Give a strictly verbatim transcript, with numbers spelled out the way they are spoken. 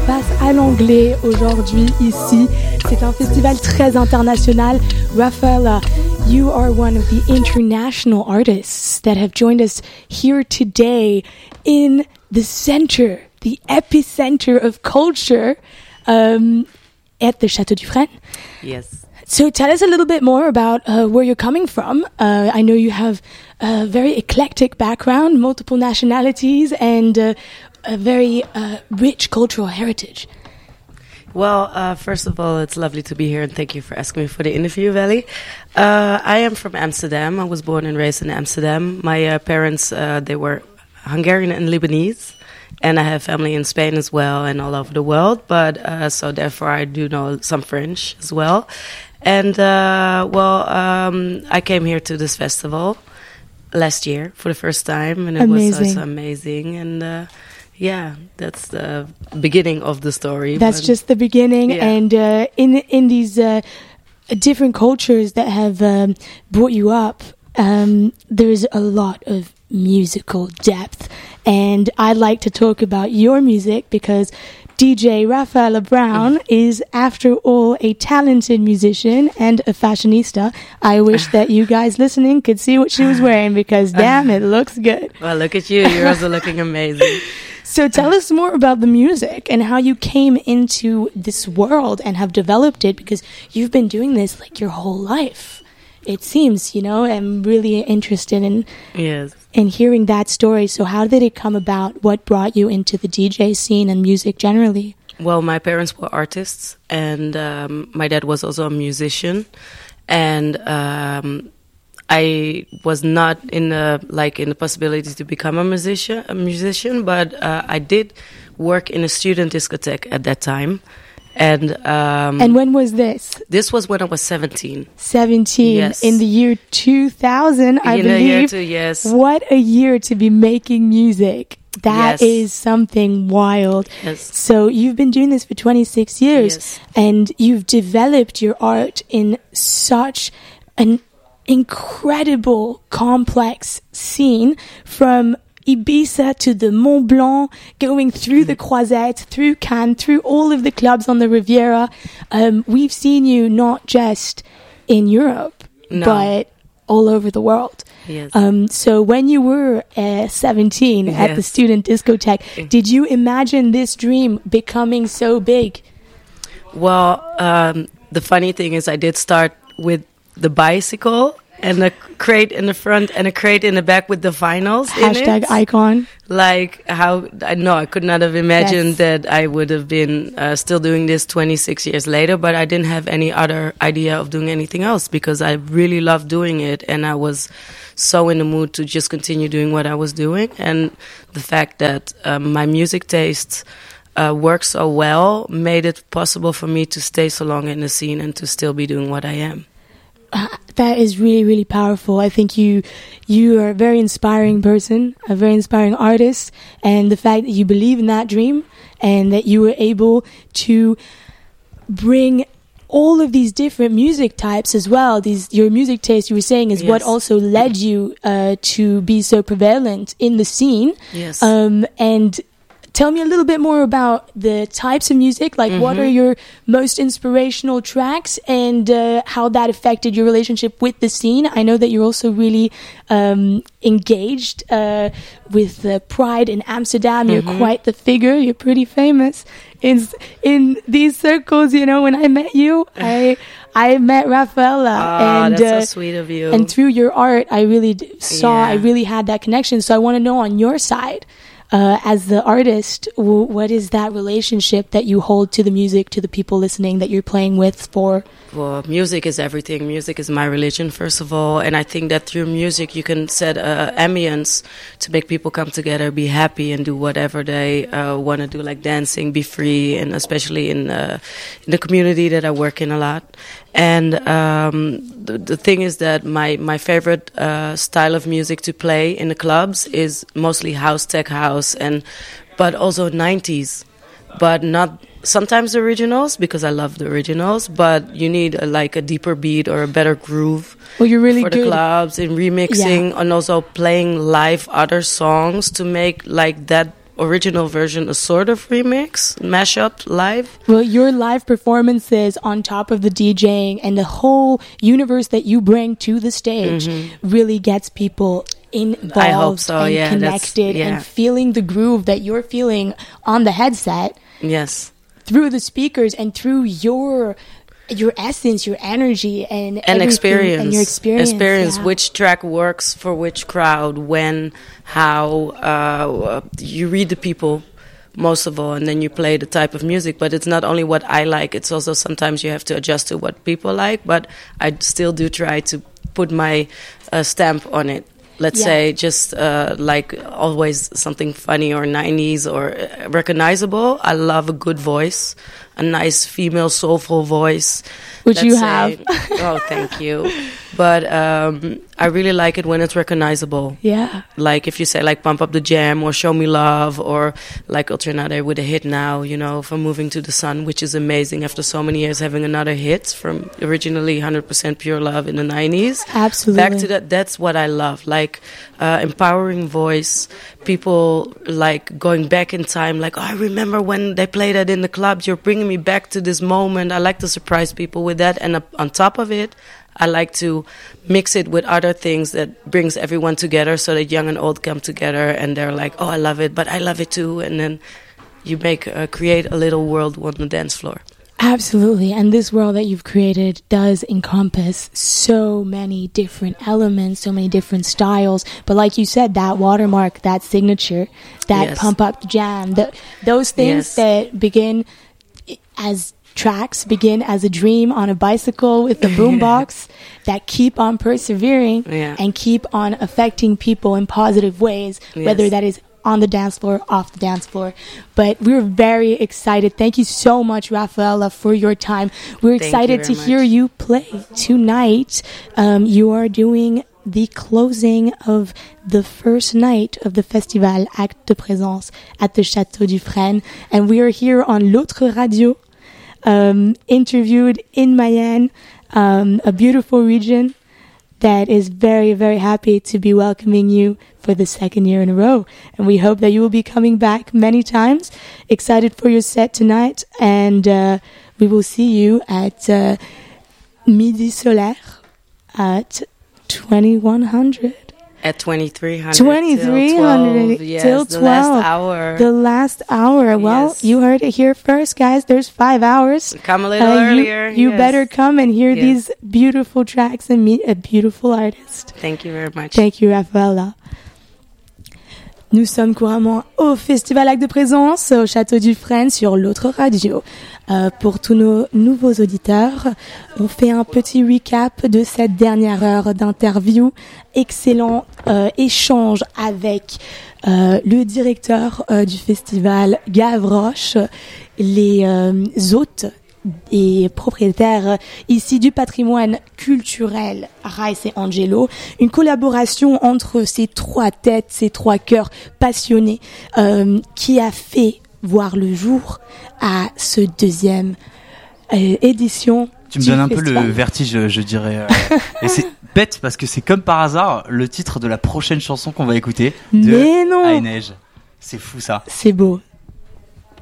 passe à l'anglais aujourd'hui ici. C'est un festival très international. Rafaela, you are one of the international artists that have joined us here today in the center, the epicenter of culture um, at the Château du Frêne. Yes. So tell us a little bit more about uh, where you're coming from. Uh, I know you have a very eclectic background, multiple nationalities, and uh, a very uh, rich cultural heritage. Well, uh, first of all, it's lovely to be here, and thank you for asking me for the interview, Valley. Uh, I am from Amsterdam. I was born and raised in Amsterdam. My uh, parents, uh, they were Hungarian and Lebanese, and I have family in Spain as well and all over the world. But uh, so therefore, I do know some French as well. And uh, well, um, I came here to this festival last year for the first time, and it amazing. was also amazing. And uh, yeah, that's the beginning of the story. That's just the beginning. Yeah. And uh, in in these uh, different cultures that have um, brought you up, um, there's a lot of musical depth. And I'd like to talk about your music because D J Rafaela Brown is, after all, a talented musician and a fashionista. I wish that you guys listening could see what she was wearing because, damn, it looks good. Well, look at you. You're also looking amazing. So tell us more about the music and how you came into this world and have developed it, because you've been doing this like your whole life. It seems, you know, I'm really interested in yes. in hearing that story. So how did it come about? What brought you into the D J scene and music generally? Well, my parents were artists, and um, my dad was also a musician. And um, I was not in the like in the possibility to become a musician, a musician, but uh, I did work in a student discotheque at that time. And um, and when was this? This was when I was seventeen. Seventeen, yes. In the year two thousand, I in believe. The year two, yes. What a year to be making music! That yes. is something wild. Yes. So you've been doing this for twenty-six years, yes. and you've developed your art in such an incredible, complex scene from Ibiza to the Mont Blanc, going through the Croisette, through Cannes, through all of the clubs on the Riviera. Um, we've seen you not just in Europe, no. but all over the world. Yes. Um, so when you were uh, seventeen yes. at the student discotheque, did you imagine this dream becoming so big? Well, um, the funny thing is I did start with the bicycle and a crate in the front and a crate in the back with the vinyls Hashtag in it. icon. Like how, I know I could not have imagined yes. that I would have been uh, still doing this twenty-six years later, but I didn't have any other idea of doing anything else because I really loved doing it and I was so in the mood to just continue doing what I was doing. And the fact that um, my music tastes uh, worked so well made it possible for me to stay so long in the scene and to still be doing what I am. Uh, that is really, really powerful. I think you you are a very inspiring person, a very inspiring artist, and the fact that you believe in that dream and that you were able to bring all of these different music types as well. These your music taste, you were saying, is yes. what also led you uh, to be so prevalent in the scene. Yes. Um, and tell me a little bit more about the types of music, like mm-hmm. what are your most inspirational tracks and uh, how that affected your relationship with the scene. I know that you're also really um, engaged uh, with uh, Pride in Amsterdam. You're mm-hmm. quite the figure. You're pretty famous in in these circles. You know, when I met you, I I met Rafaela. Oh, and, that's uh, so sweet of you. And through your art, I really d- saw, yeah. I really had that connection. So I want to know on your side, Uh, as the artist, w- what is that relationship that you hold to the music, to the people listening that you're playing with for? Well, music is everything. Music is my religion, first of all. And I think that through music, you can set an ambience to make people come together, be happy, and do whatever they uh, want to do, like dancing, be free, and especially in, uh, in the community that I work in a lot. And um, the, the thing is that my, my favorite uh, style of music to play in the clubs is mostly house, tech house, and but also nineties. But not sometimes originals, because I love the originals, but you need a, like a deeper beat or a better groove well, you're really for good. the clubs, and remixing, yeah. and also playing live other songs to make like that original version a sort of remix, mashup, live. Well, your live performances on top of the DJing and the whole universe that you bring to the stage mm-hmm. really gets people involved I hope so, and yeah, connected yeah. and feeling the groove that you're feeling on the headset. Yes. Through the speakers and through your your essence, your energy, and and experience, and your experience. Experience yeah. which track works for which crowd, when, how. Uh, you read the people most of all, and then you play the type of music. But it's not only what I like; it's also sometimes you have to adjust to what people like. But I still do try to put my uh, stamp on it. Let's yeah. say just uh, like always something funny or nineties or recognizable. I love a good voice, a nice female soulful voice. Which Let's you say, have. Oh, thank you. But um, I really like it when it's recognizable. Yeah. Like if you say like Pump Up the Jam or Show Me Love or like Ultranade with a hit now, you know, from Moving to the Sun, which is amazing after so many years having another hit from originally one hundred percent Pure Love in the nineties. Absolutely. Back to that, that's what I love. Like uh, empowering voice, people like going back in time, like, oh, I remember when they played that in the clubs, you're bringing me back to this moment. I like to surprise people with that. And uh, on top of it, I like to mix it with other things that brings everyone together so that young and old come together and they're like, oh, I love it, but I love it too. And then you make uh, create a little world on the dance floor. Absolutely. And this world that you've created does encompass so many different elements, so many different styles. But like you said, that watermark, that signature, that yes. pump up jam, the, those things yes. that begin as tracks, begin as a dream on a bicycle with a boombox that keep on persevering yeah. and keep on affecting people in positive ways, yes. whether that is on the dance floor, off the dance floor. But we're very excited. Thank you so much, Rafaela, for your time. We're Thank excited to much. hear you play tonight. Um, you are doing the closing of the first night of the festival Acte de Présence at the Château du Frêne. And we are here on L'Autre Radio, um, interviewed in Mayenne, um, a beautiful region that is very, very happy to be welcoming you for the second year in a row. And we hope that you will be coming back many times. Excited for your set tonight. And uh, we will see you at uh, Midi Solaire at twenty-one hundred. At twenty-three hundred. twenty-three hundred yes, till twelve. The last hour. The last hour. Well, yes. you heard it here first, guys. There's five hours. Come a little uh, earlier. You, you yes. better come and hear yes. these beautiful tracks and meet a beautiful artist. Thank you very much. Thank you, Rafaela. Nous sommes couramment au Festival Acte de Présence, au Château du Frêne, sur l'autre radio. Euh, pour tous nos nouveaux auditeurs, on fait un petit recap de cette dernière heure d'interview. Excellent euh, échange avec euh, le directeur euh, du festival, Gavroche, les euh, hôtes et propriétaires ici du patrimoine culturel Rice et Angelo, une collaboration entre ces trois têtes, ces trois cœurs passionnés euh, qui a fait voir le jour à ce deuxième euh, édition. Tu me donnes un festival. peu le vertige, je dirais. Euh, et c'est bête parce que c'est comme par hasard le titre de la prochaine chanson qu'on va écouter de Mais non. À Neige. C'est fou ça. C'est beau.